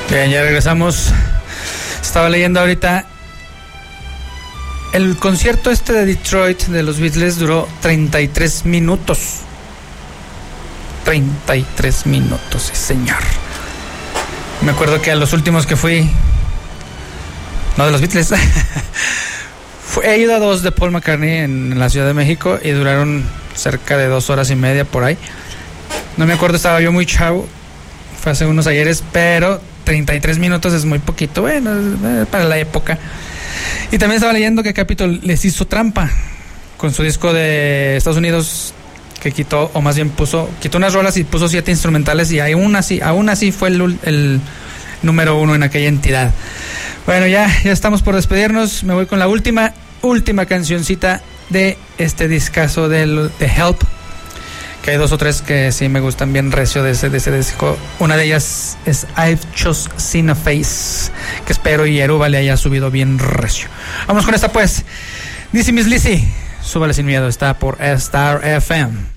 Bien, ya regresamos. Estaba leyendo ahorita. El concierto de Detroit de los Beatles duró 33 minutos. 33 minutos, sí, señor. Me acuerdo que a los últimos que fui, no de los Beatles, he ido a 2 de Paul McCartney en la Ciudad de México y duraron cerca de 2 horas y media por ahí. No me acuerdo, estaba yo muy chavo, fue hace unos ayeres, pero 33 minutos es muy poquito, bueno, para la época. Y también estaba leyendo que Capitol les hizo trampa con su disco de Estados Unidos, que quitó, o más bien quitó unas rolas y puso 7 instrumentales, y aún así fue el número 1 en aquella entidad. Bueno, ya estamos por despedirnos. Me voy con la última cancioncita de este discazo de Help, que hay 2 o 3 que sí me gustan bien recio de ese disco. Una de ellas es I've Just Seen a Face, que espero y Eruba le haya subido bien recio. Vamos con esta pues. Dice Miss Lizzy, súbale sin miedo, está por Star FM.